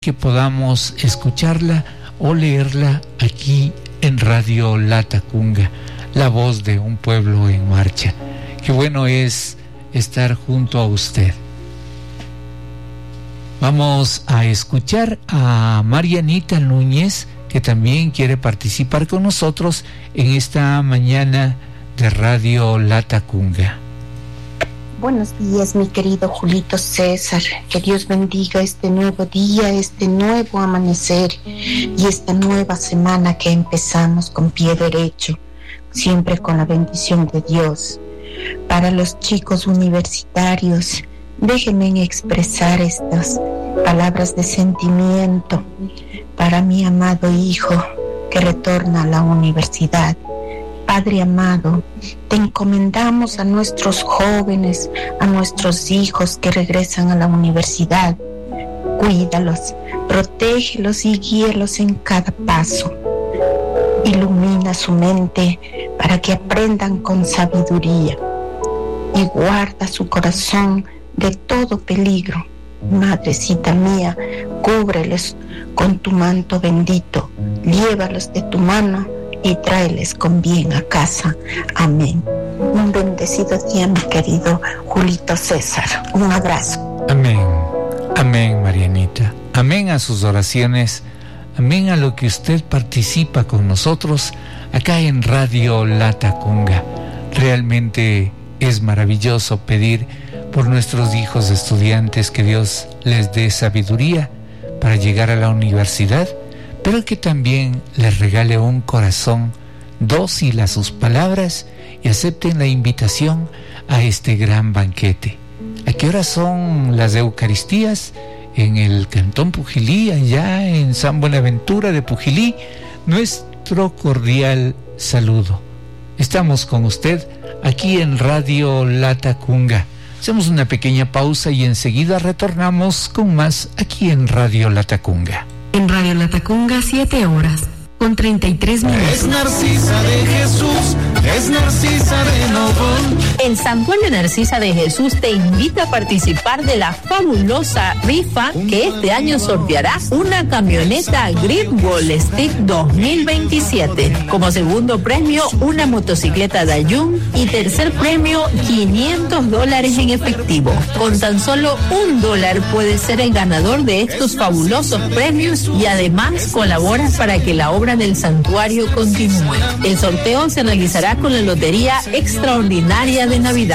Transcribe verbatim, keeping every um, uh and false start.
que podamos escucharla o leerla aquí en Radio Latacunga, la voz de un pueblo en marcha. Qué bueno es estar junto a usted. Vamos a escuchar a Marianita Núñez, que también quiere participar con nosotros en esta mañana de Radio Latacunga. Buenos días, mi querido Julito César. Que Dios bendiga este nuevo día, este nuevo amanecer y esta nueva semana que empezamos con pie derecho, siempre con la bendición de Dios. Para los chicos universitarios, déjenme expresar estas palabras de sentimiento para mi amado hijo que retorna a la universidad. Padre amado, te encomendamos a nuestros jóvenes, a nuestros hijos que regresan a la universidad. Cuídalos, protégelos y guíalos en cada paso. Ilumina su mente para que aprendan con sabiduría y guarda su corazón de todo peligro. Madrecita mía, cúbreles con tu manto bendito, llévalos de tu mano y tráeles con bien a casa. Amén. Un bendecido día, mi querido Julito César. Un abrazo. Amén. Amén, Marianita. Amén a sus oraciones. Amén a lo que usted participa con nosotros acá en Radio Latacunga. Realmente es maravilloso pedir por nuestros hijos estudiantes que Dios les dé sabiduría para llegar a la universidad, pero que también les regale un corazón dócil a sus palabras y acepten la invitación a este gran banquete. ¿A qué hora son las Eucaristías? En el Cantón Pujilí, allá en San Buenaventura de Pujilí, nuestro cordial saludo. Estamos con usted aquí en Radio Latacunga. Hacemos una pequeña pausa y enseguida retornamos con más aquí en Radio Latacunga. En Radio Latacunga, siete horas, con treinta y tres minutos. Es Narcisa de Jesús, es Narcisa de Novón. El Santuario Narcisa de Jesús te invita a participar de la fabulosa rifa que este año sorteará una camioneta Grip Wall Stick dos mil veintisiete. Como segundo premio, una motocicleta Dayun y tercer premio, quinientos dólares en efectivo. Con tan solo un dólar puedes ser el ganador de estos fabulosos premios y además colaboras para que la obra del santuario continúe. El sorteo se realizará con la Lotería Extraordinaria de Navidad.